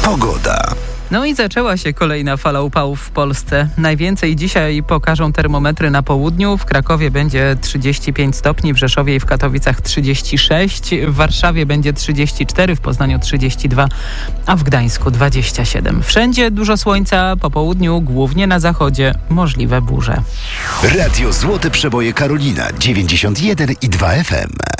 Pogoda. No i zaczęła się kolejna fala upałów w Polsce. Najwięcej dzisiaj pokażą termometry na południu. W Krakowie będzie 35 stopni, w Rzeszowie i w Katowicach 36, w Warszawie będzie 34, w Poznaniu 32, a w Gdańsku 27. Wszędzie dużo słońca, po południu, głównie na zachodzie, możliwe burze. Radio Złote Przeboje Karolina 91,2 FM.